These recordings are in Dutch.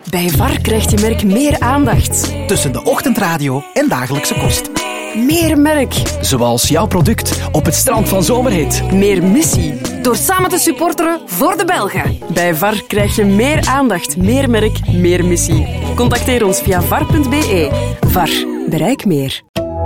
Bij VAR krijgt je merk meer aandacht. Tussen de ochtendradio en dagelijkse kost. Meer merk. Zoals jouw product op het strand van Zomerhit. Meer missie. Door samen te supporteren voor de Belgen. Bij VAR krijg je meer aandacht, meer merk, meer missie. Contacteer ons via var.be. VAR. Bereik meer.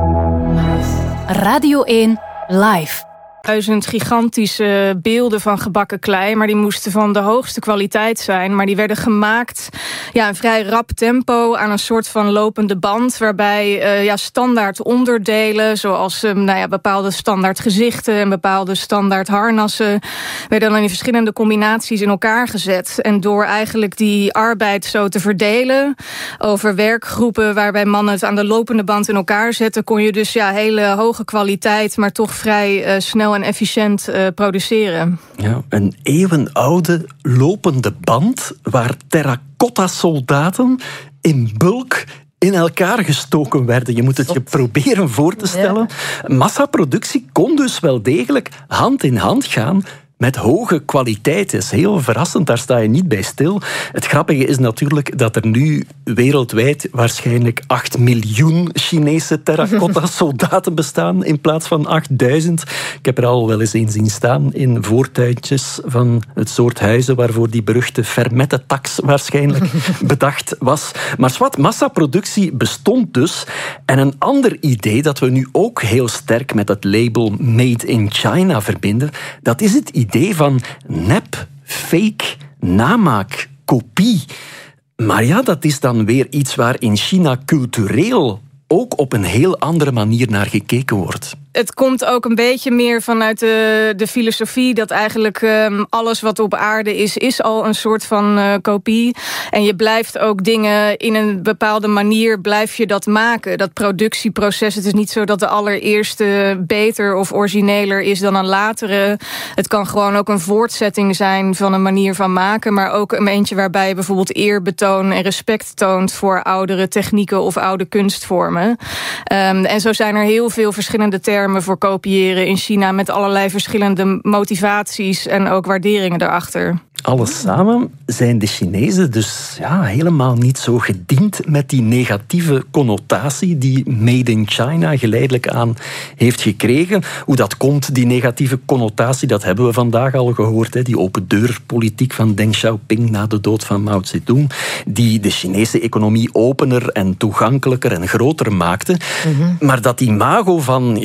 Radio 1 Live. 1000 gigantische beelden van gebakken klei, maar die moesten van de hoogste kwaliteit zijn. Maar die werden gemaakt een vrij rap tempo aan een soort van lopende band, waarbij standaard onderdelen, zoals bepaalde standaard gezichten en bepaalde standaard harnassen, werden dan in verschillende combinaties in elkaar gezet. En door eigenlijk die arbeid zo te verdelen over werkgroepen waarbij mannen het aan de lopende band in elkaar zetten, kon je dus hele hoge kwaliteit, maar toch vrij snel en efficiënt produceren. Ja, een eeuwenoude lopende band waar terracotta-soldaten in bulk in elkaar gestoken werden. Je moet het je proberen voor te stellen. Ja. Massaproductie kon dus wel degelijk hand in hand gaan met hoge kwaliteit. Dat is heel verrassend, daar sta je niet bij stil. Het grappige is natuurlijk dat er nu wereldwijd waarschijnlijk 8 miljoen Chinese terracotta-soldaten bestaan in plaats van 8000. Ik heb er al wel eens een zien staan in voortuintjes van het soort huizen waarvoor die beruchte Vermette-tax waarschijnlijk bedacht was. Maar zwart, massaproductie bestond dus. En een ander idee dat we nu ook heel sterk met het label Made in China verbinden, dat is het idee van nep, fake, namaak, kopie. Maar ja, dat is dan weer iets waar in China cultureel ook op een heel andere manier naar gekeken wordt. Het komt ook een beetje meer vanuit de filosofie dat eigenlijk alles wat op aarde is al een soort van kopie. En je blijft ook dingen in een bepaalde manier blijf je dat maken. Dat productieproces, het is niet zo dat de allereerste beter of origineler is dan een latere. Het kan gewoon ook een voortzetting zijn van een manier van maken, maar ook een eentje waarbij je bijvoorbeeld eerbetoon en respect toont voor oudere technieken of oude kunstvormen. En zo zijn er heel veel verschillende termen voor kopiëren in China met allerlei verschillende motivaties en ook waarderingen daarachter. Alles samen zijn de Chinezen dus helemaal niet zo gediend met die negatieve connotatie die Made in China geleidelijk aan heeft gekregen. Hoe dat komt, die negatieve connotatie, dat hebben we vandaag al gehoord. Hè? Die open deurpolitiek van Deng Xiaoping na de dood van Mao Zedong, die de Chinese economie opener en toegankelijker en groter maakte. Mm-hmm. Maar dat imago van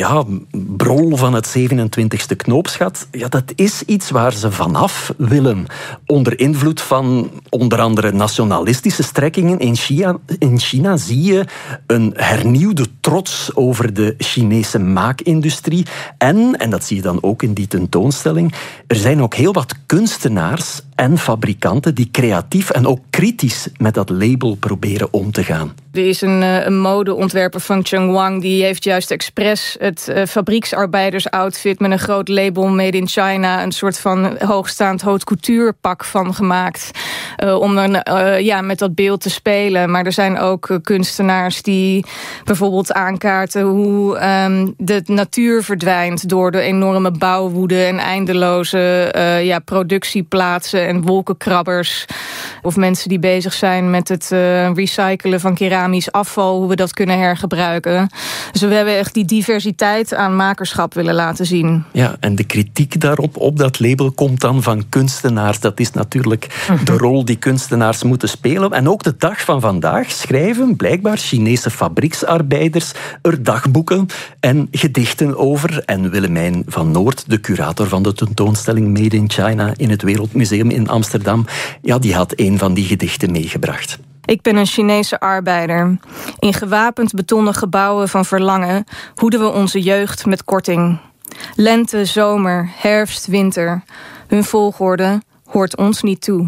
brol van het 27e knoopsgat, dat is iets waar ze vanaf willen. Onder invloed van onder andere nationalistische strekkingen in China zie je een hernieuwde trots over de Chinese maakindustrie. En dat zie je dan ook in die tentoonstelling, er zijn ook heel wat kunstenaars en fabrikanten die creatief en ook kritisch met dat label proberen om te gaan. Er is een modeontwerper van Chengwang, die heeft juist expres het fabrieksarbeidersoutfit met een groot label Made in China, een soort van hoogstaand haute couture pak van gemaakt. Om met dat beeld te spelen. Maar er zijn ook kunstenaars die bijvoorbeeld aankaarten hoe de natuur verdwijnt door de enorme bouwwoede en eindeloze productieplaatsen en wolkenkrabbers. Of mensen die bezig zijn met het recyclen van keramisch afval, hoe we dat kunnen hergebruiken. Dus we hebben echt die diversiteit aan makerschap willen laten zien. Ja, en de kritiek daarop, op dat label, komt dan van kunstenaars. Dat is natuurlijk de rol die kunstenaars moeten spelen. En ook de dag van vandaag schrijven blijkbaar Chinese fabrieksarbeiders er dagboeken en gedichten over. En Willemijn van Noort, de curator van de tentoonstelling Made in China in het Wereldmuseum in Amsterdam, die had een van die gedichten meegebracht. Ik ben een Chinese arbeider. In gewapend betonnen gebouwen van verlangen hoeden we onze jeugd met korting. Lente, zomer, herfst, winter. Hun volgorde hoort ons niet toe.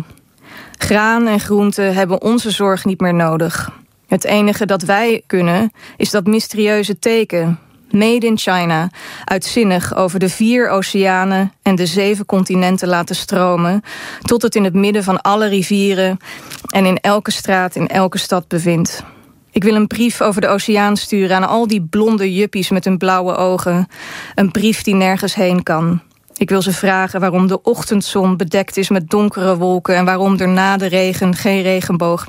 Graan en groenten hebben onze zorg niet meer nodig. Het enige dat wij kunnen is dat mysterieuze teken. Made in China, uitzinnig over de 4 oceanen en de 7 continenten laten stromen, tot het in het midden van alle rivieren en in elke straat in elke stad bevindt. Ik wil een brief over de oceaan sturen aan al die blonde juppies met hun blauwe ogen. Een brief die nergens heen kan. Ik wil ze vragen waarom de ochtendzon bedekt is met donkere wolken en waarom er na de regen geen regenboog